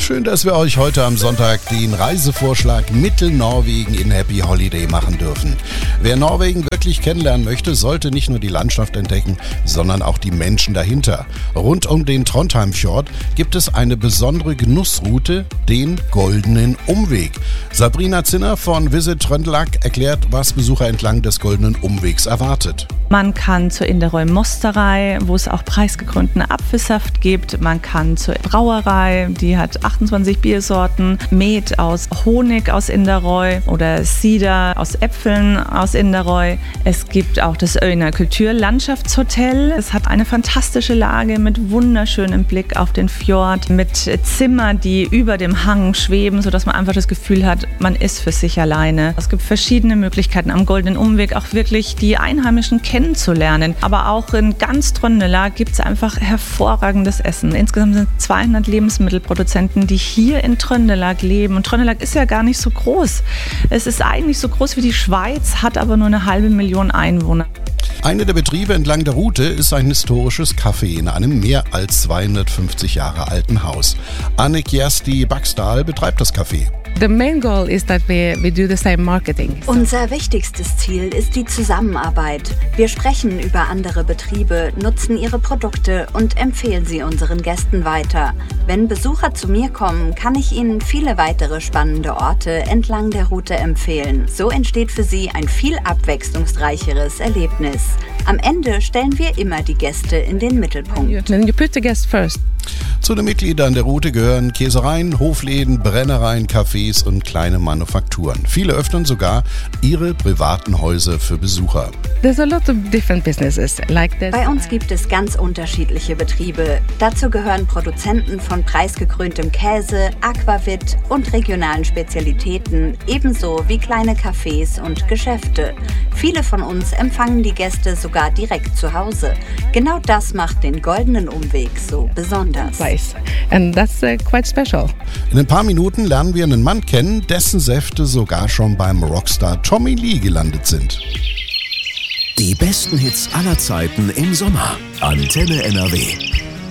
Schön, dass wir euch heute am Sonntag den Reisevorschlag Mittelnorwegen in Happy Holiday machen dürfen. Wer Norwegen wirklich kennenlernen möchte, sollte nicht nur die Landschaft entdecken, sondern auch die Menschen dahinter. Rund um den Trondheimfjord gibt es eine besondere Genussroute, den Goldenen Umweg. Sabrina Zinner von Visit Trøndelag erklärt, was Besucher entlang des Goldenen Umwegs erwartet. Man kann zur Inderøy Mosterei, wo es auch preisgekrönten Apfelsaft gibt. Man kann zur Brauerei, die hat 28 Biersorten, Met aus Honig aus Inderøy oder Cider aus Äpfeln aus Inderøy. Es gibt auch das Øyna Kulturlandschaftshotel. Es hat eine fantastische Lage mit wunderschönem Blick auf den Fjord, mit Zimmern, die über dem Hang schweben, sodass man einfach das Gefühl hat, man ist für sich alleine. Es gibt verschiedene Möglichkeiten am Goldenen Umweg, auch wirklich die Einheimischen kennenzulernen. Aber auch in ganz Trøndelag gibt es einfach hervorragendes Essen. Insgesamt sind 200 Lebensmittelproduzenten, die hier in Trøndelag leben. Und Trøndelag ist ja gar nicht so groß. Es ist eigentlich so groß wie die Schweiz, hat aber nur 500.000 Einwohner. Einer der Betriebe entlang der Route ist ein historisches Café in einem mehr als 250 Jahre alten Haus. Anne Kjersti Baksdal betreibt das Café. The main goal is that we do the same marketing. Unser wichtigstes Ziel ist die Zusammenarbeit. Wir sprechen über andere Betriebe, nutzen ihre Produkte und empfehlen sie unseren Gästen weiter. Wenn Besucher zu mir kommen, kann ich ihnen viele weitere spannende Orte entlang der Route empfehlen. So entsteht für sie ein viel abwechslungsreicheres Erlebnis. Am Ende stellen wir immer die Gäste in den Mittelpunkt. You put the guests first. Zu den Mitgliedern der Route gehören Käsereien, Hofläden, Brennereien, Cafés und kleine Manufakturen. Viele öffnen sogar ihre privaten Häuser für Besucher. There's a lot of different businesses. Bei uns gibt es ganz unterschiedliche Betriebe. Dazu gehören Produzenten von preisgekröntem Käse, Aquavit und regionalen Spezialitäten, ebenso wie kleine Cafés und Geschäfte. Viele von uns empfangen die Gäste sogar direkt zu Hause. Genau das macht den Goldenen Umweg so besonders. And that's quite special. In ein paar Minuten lernen wir einen Mann kennen, dessen Säfte sogar schon beim Rockstar Tommy Lee gelandet sind. Die besten Hits aller Zeiten im Sommer. Antenne NRW.